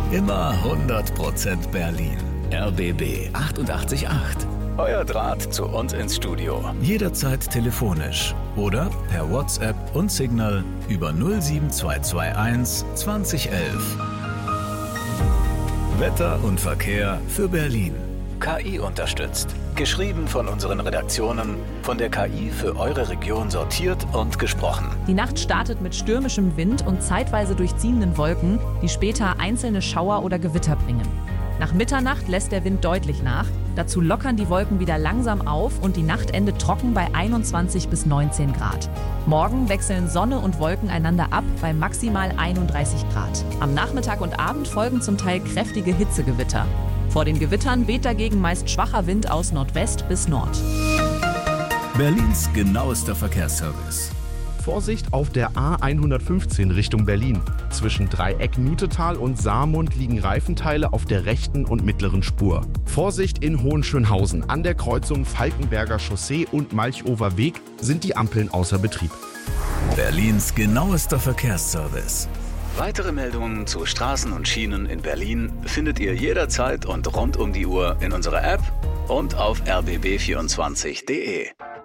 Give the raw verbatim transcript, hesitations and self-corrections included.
Immer hundert Prozent Berlin. R B B achtundachtzig Komma acht. Euer Draht zu uns ins Studio. Jederzeit telefonisch oder per WhatsApp und Signal über null sieben zwei zwei eins zwanzig elf. Wetter und Verkehr für Berlin. K I unterstützt. Geschrieben von unseren Redaktionen, von der K I für eure Region sortiert und gesprochen. Die Nacht startet mit stürmischem Wind und zeitweise durchziehenden Wolken, die später einzelne Schauer oder Gewitter bringen. Nach Mitternacht lässt der Wind deutlich nach. Dazu lockern die Wolken wieder langsam auf und die Nacht endet trocken bei einundzwanzig bis neunzehn Grad. Morgen wechseln Sonne und Wolken einander ab bei maximal einunddreißig Grad. Am Nachmittag und Abend folgen zum Teil kräftige Hitzegewitter. Vor den Gewittern weht dagegen meist schwacher Wind aus Nordwest bis Nord. Berlins genauester Verkehrsservice. Vorsicht auf der A hundertfünfzehn Richtung Berlin. Zwischen Dreieck-Nutetal und Saarmund liegen Reifenteile auf der rechten und mittleren Spur. Vorsicht in Hohenschönhausen. An der Kreuzung Falkenberger Chaussee und Malchower Weg sind die Ampeln außer Betrieb. Berlins genauester Verkehrsservice. Weitere Meldungen zu Straßen und Schienen in Berlin findet ihr jederzeit und rund um die Uhr in unserer App und auf r b b vierundzwanzig punkt d e.